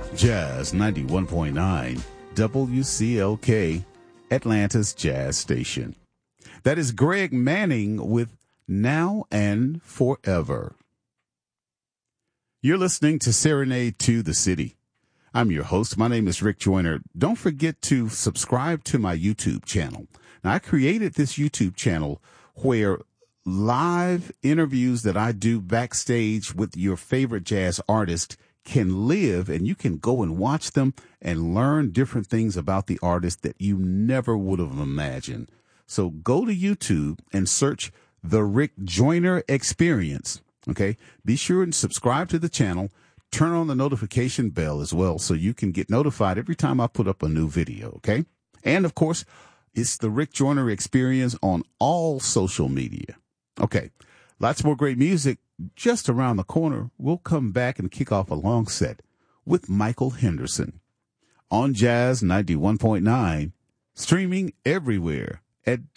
Jazz 91.9 WCLK, Atlanta's Jazz Station. That is Greg Manning with Now and Forever. You're listening to Serenade to the City. I'm your host. My name is Rick Joyner. Don't forget to subscribe to my YouTube channel. Now, I created this YouTube channel where live interviews that I do backstage with your favorite jazz artist can live, and you can go and watch them and learn different things about the artist that you never would have imagined. So go to YouTube and search The Rick Joyner Experience. Okay. Be sure and subscribe to the channel. Turn on the notification bell as well so you can get notified every time I put up a new video. Okay. And of course, it's the Rick Joyner Experience on all social media. Okay. Lots more great music just around the corner. We'll come back and kick off a long set with Michael Henderson on Jazz 91.9, streaming everywhere at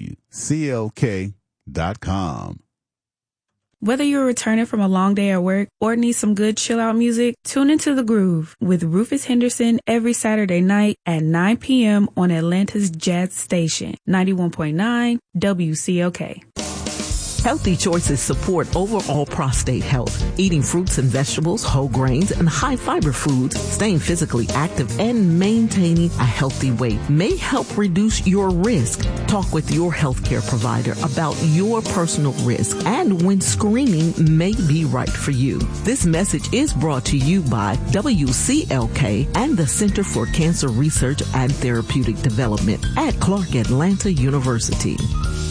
WCLK.com. Whether you're returning from a long day at work or need some good chill-out music, tune into The Groove with Rufus Henderson every Saturday night at 9 p.m. on Atlanta's Jazz Station, 91.9 WCLK. Healthy choices support overall prostate health. Eating fruits and vegetables, whole grains, and high-fiber foods, staying physically active, and maintaining a healthy weight may help reduce your risk. Talk with your healthcare provider about your personal risk and when screening may be right for you. This message is brought to you by WCLK and the Center for Cancer Research and Therapeutic Development at Clark Atlanta University.